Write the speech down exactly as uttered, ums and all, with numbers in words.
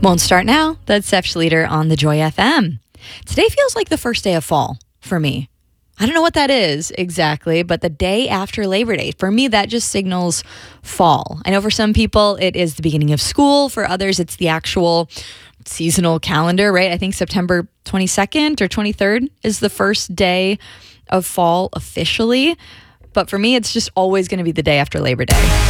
Won't start now. That's Steph Schleter on the Joy F M. Today feels like the first day of fall for me. I don't know what that is exactly, but the day after Labor Day, for me, that just signals fall. I know for some people it is the beginning of school. For others, it's the actual seasonal calendar, right? I think September twenty-second or twenty-third is the first day of fall officially. But for me, it's just always going to be the day after Labor Day.